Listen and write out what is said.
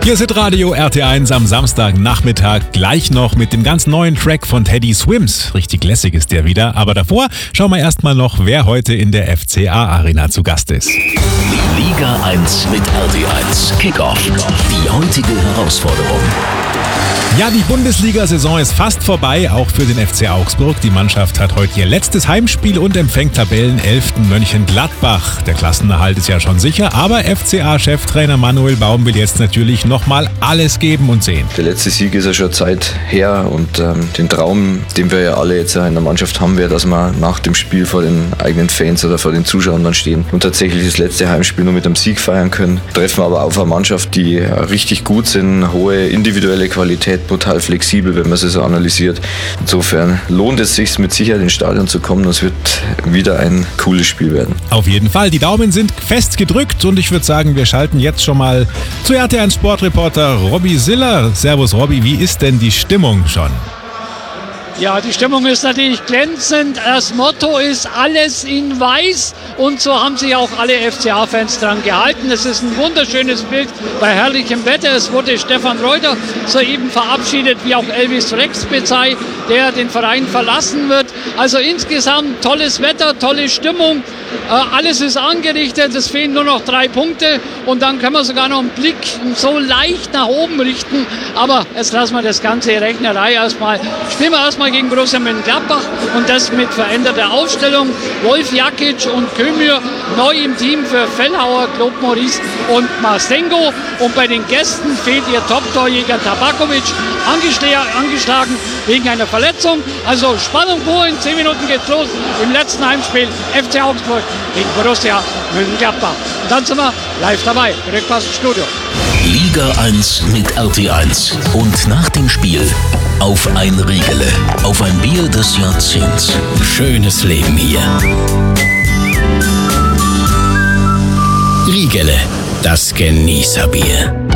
Hier ist Radio RT1 am Samstagnachmittag, gleich noch mit dem ganz neuen Track von Teddy Swims. Richtig lässig ist der wieder, aber davor schauen wir erstmal noch, wer heute in der FCA Arena zu Gast ist. Liga 1 mit RT1 Kickoff. Die heutige Herausforderung. Ja, die Bundesliga-Saison ist fast vorbei, auch für den FC Augsburg. Die Mannschaft hat heute ihr letztes Heimspiel und empfängt Tabellenelften Mönchengladbach. Der Klassenerhalt ist ja schon sicher, aber FCA-Cheftrainer Manuel Baum will jetzt natürlich nochmal alles geben und sehen. Der letzte Sieg ist ja schon Zeit her und den Traum, den wir ja alle jetzt in der Mannschaft haben, wäre, dass wir nach dem Spiel vor den eigenen Fans oder vor den Zuschauern dann stehen und tatsächlich das letzte Heimspiel nur mit einem Sieg feiern können. Treffen aber auf eine Mannschaft, die richtig gut sind, hohe individuelle Qualität, brutal flexibel, wenn man sie so analysiert. Insofern lohnt es sich mit Sicherheit ins Stadion zu kommen. Es wird wieder ein cooles Spiel werden. Auf jeden Fall, die Daumen sind fest gedrückt und ich würde sagen, wir schalten jetzt schon mal zu RT1 Sportreporter Robby Siller. Servus Robby, wie ist denn die Stimmung schon? Ja, die Stimmung ist natürlich glänzend. Das Motto ist alles in weiß und so haben sich auch alle FCA-Fans dran gehalten. Es ist ein wunderschönes Bild bei herrlichem Wetter. Es wurde Stefan Reuter soeben verabschiedet, wie auch Elvis Rexbezei, der den Verein verlassen wird. Also insgesamt tolles Wetter, tolle Stimmung. Alles ist angerichtet, es fehlen nur noch 3 Punkte und dann können wir sogar noch einen Blick so leicht nach oben richten. Aber jetzt lassen wir das ganze Rechnerei erstmal. Spielen wir erstmal gegen Borussia Mönchengladbach und das mit veränderter Aufstellung. Wolf Jakic und Kömür neu im Team für Fellhauer, Claude Maurice und Masengo. Und bei den Gästen fehlt ihr Top-Torjäger Tabakovic, angeschlagen wegen einer Verletzung. Also Spannung pur, in 10 Minuten geht's los im letzten Heimspiel FC Augsburg gegen Borussia Mönchengladbach. Und dann sind wir live dabei. Rückpass ins Studio. Liga 1 mit RT1. Und nach dem Spiel auf ein Riegele, auf ein Bier des Jahrzehnts. Schönes Leben hier. Riegele, das Genießerbier.